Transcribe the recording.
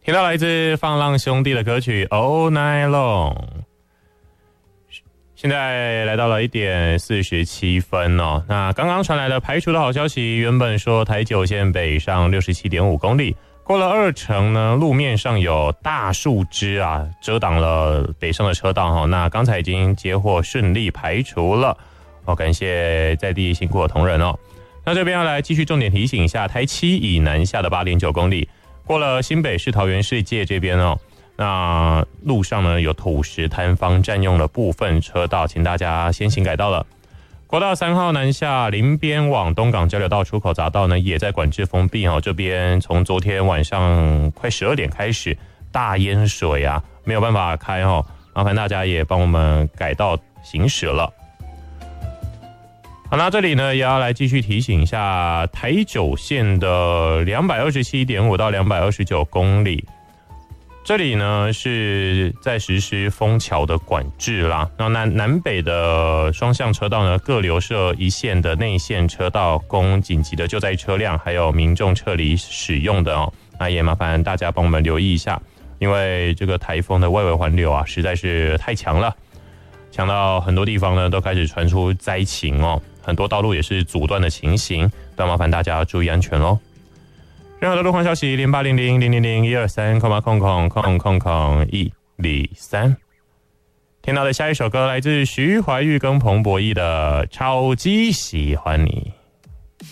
听到来自放浪兄弟的歌曲 All Night Long。 现在来到了1点47分哦。那刚刚传来的排除的好消息，原本说台九线北上67.5公里，过了2程呢，路面上有大树枝啊遮挡了北上的车道哈。那刚才已经接获顺利排除了哦，感谢在地辛苦的同仁哦。那这边要来继续重点提醒一下，台7以南下的8.9公里。过了新北市桃园世界这边哦，那路上呢有土石坍方占用了部分车道，请大家先行改道了。国道3号南下林边往东港交流道出口匝道呢也在管制封闭哦，这边从昨天晚上快12点开始大淹水啊，没有办法开哦，麻烦大家也帮我们改道行驶了。好，那这里呢也要来继续提醒一下台九线的227.5到229公里，这里呢是在实施封桥的管制啦。那南北的双向车道呢各留设一线的内线车道，供紧急的救灾车辆还有民众撤离使用的哦。那也麻烦大家帮我们留意一下，因为这个台风的外围环流啊实在是太强了，强到很多地方呢都开始传出灾情哦。很多道路也是阻断的情形，都要麻烦大家注意安全咯。任何的路况消息0800-000-123-123。听到的下一首歌来自徐怀钰跟彭博义的《超级喜欢你》。